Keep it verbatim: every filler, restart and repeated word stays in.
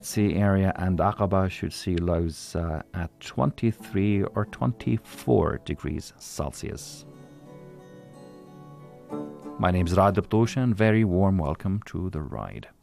Sea area and Aqaba should see lows uh, at twenty-three or twenty-four degrees Celsius. My name is Rad Dabtosha, and very warm welcome to the ride.